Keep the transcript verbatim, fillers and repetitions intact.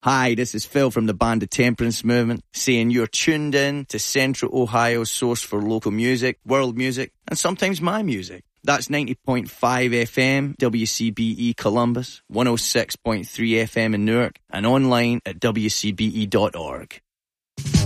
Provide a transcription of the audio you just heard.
Hi, this is Phil from the band The Temperance Movement, saying you're tuned in to Central Ohio's source for local music, world music, and sometimes my music. That's ninety point five F M, W C B E Columbus, one oh six point three F M in Newark, and online at W C B E dot org.